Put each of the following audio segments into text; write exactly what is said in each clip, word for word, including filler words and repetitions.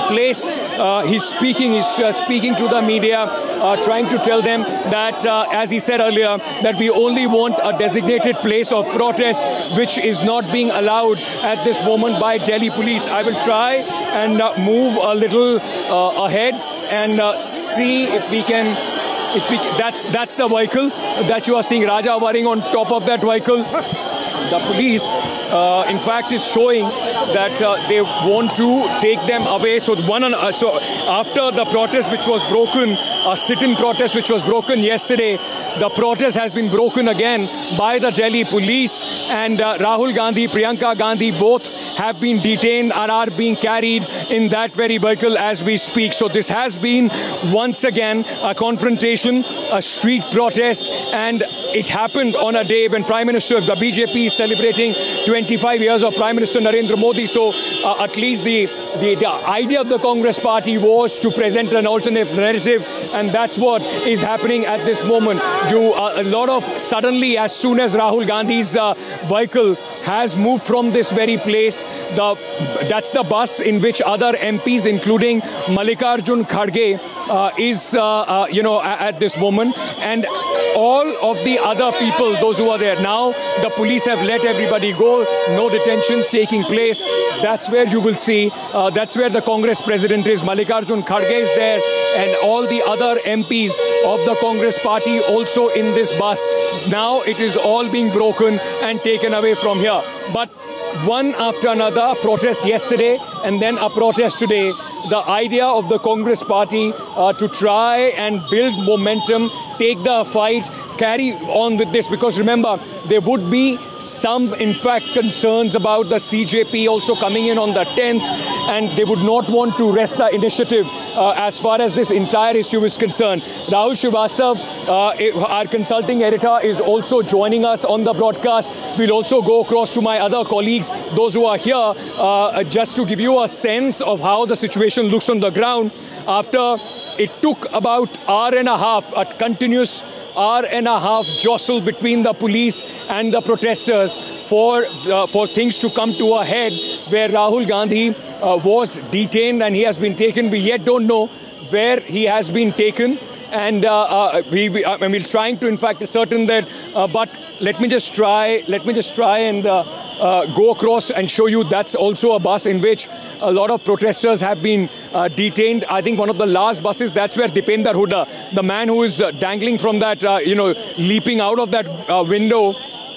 place. Uh, he's speaking, he's uh, speaking to the media, uh, trying to tell them that, uh, as he said earlier, that we only want a designated place of protest, which is not being allowed at this moment by Delhi police. I will try and uh, move a little uh, ahead and uh, see if we can. If we, that's that's the vehicle that you are seeing. Raja wearing on top of that vehicle. The police, uh, in fact, is showing that uh, they want to take them away. So one, uh, so after the protest, which was broken, a sit-in protest, which was broken yesterday, the protest has been broken again by the Delhi police, and uh, Rahul Gandhi, Priyanka Gandhi, both have been detained and are being carried in that very vehicle as we speak. So this has been once again a confrontation, a street protest, and it happened on a day when Prime Minister, the B J P is celebrating twenty-five years of Prime Minister Narendra Modi. So uh, at least the, the, the idea of the Congress party was to present an alternative narrative, and that's what is happening at this moment. You, uh, a lot of suddenly, as soon as Rahul Gandhi's uh, vehicle has moved from this very place, the that's the bus in which other M Ps, including Mallikarjun Kharge, uh, is uh, uh, you know at, at this moment, and all of the other people, those who are there now, the police have let everybody go. No detentions taking place. That's where you will see. Uh, that's where the Congress president is. Mallikarjun Kharge is there, and all the other M Ps of the Congress party also in this bus. Now it is all being broken and taken away from here. But one after another, a protest yesterday and then a protest today. The idea of the Congress party uh, to try and build momentum, take the fight, carry on with this, because remember, there would be some, in fact, concerns about the C J P also coming in on the tenth, and they would not want to rest the initiative uh, as far as this entire issue is concerned. Rahul Srivastav, uh, our consulting editor, is also joining us on the broadcast. We'll also go across to my other colleagues, those who are here, uh, just to give you a sense of how the situation looks on the ground. After it took about hour and a half, a continuous hour and a half jostle between the police and the protesters for, uh, for things to come to a head, where Rahul Gandhi uh, was detained and he has been taken. We yet don't know where he has been taken. And uh, uh, we, we, I mean, we're trying to, in fact, ascertain that. Uh, but let me just try. Let me just try and uh, uh, go across and show you. That's also a bus in which a lot of protesters have been uh, detained. I think one of the last buses. That's where Dipender Hooda, the man who is uh, dangling from that, uh, you know, leaping out of that uh, window,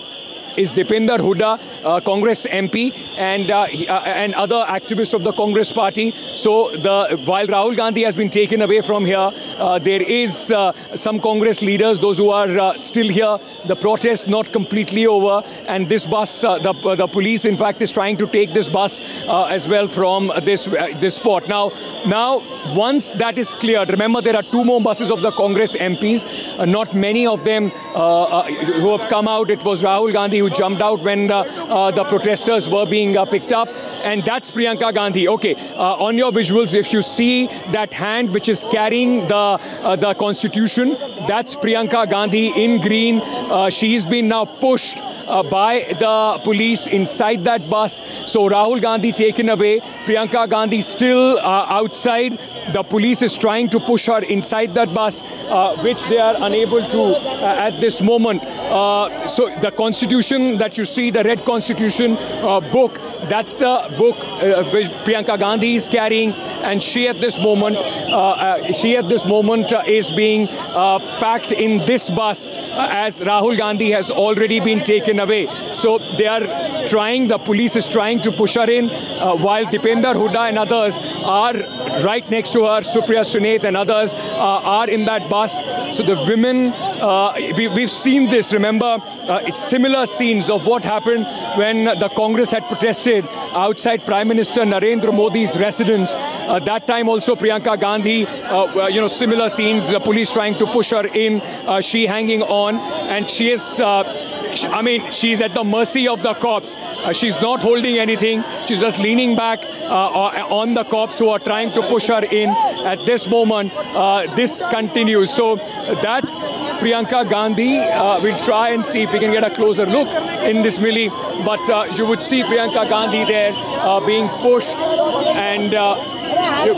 is Dipender Hooda, uh, Congress M P, and uh, he, uh, and other activists of the Congress party. So the while Rahul Gandhi has been taken away from here, uh, there is uh, some Congress leaders, those who are uh, still here. The protest not completely over, and this bus, uh, the uh, the police, in fact, is trying to take this bus uh, as well from this uh, this spot. Now, now once that is cleared, remember there are two more buses of the Congress M Ps. Uh, not many of them uh, uh, who have come out. It was Rahul Gandhi who jumped out when uh, uh, the protesters were being uh, picked up, and that's Priyanka Gandhi. Okay, uh, on your visuals, if you see that hand which is carrying the uh, the Constitution, that's Priyanka Gandhi in green. Uh, she's been now pushed uh, by the police inside that bus. So Rahul Gandhi taken away, Priyanka Gandhi still uh, outside. The police is trying to push her inside that bus, uh, which they are unable to uh, at this moment. Uh, so the Constitution that you see, the red Constitution uh, book, that's the book uh, which Priyanka Gandhi is carrying, and she at this moment, uh, uh, she at this moment uh, is being uh, packed in this bus uh, as Rahul Gandhi has already been taken away. So they are trying, the police is trying to push her in, uh, while Dipender Hooda and others are right next to her. Supriya Sunath and others uh, are in that bus. So the women, uh, we, we've seen this, remember, uh, it's similar scenes of what happened when the Congress had protested outside Prime Minister Narendra Modi's residence. Uh, that time also Priyanka Gandhi, uh, you know, similar scenes, the police trying to push her in, uh, she hanging on, and she is, uh, I mean, she's at the mercy of the cops. Uh, she's not holding anything. She's just leaning back uh, on the cops who are trying to push her in. At this moment, uh, this continues. So that's Priyanka Gandhi. Uh, we'll try and see if we can get a closer look in this milli. But uh, you would see Priyanka Gandhi there uh, being pushed, and uh,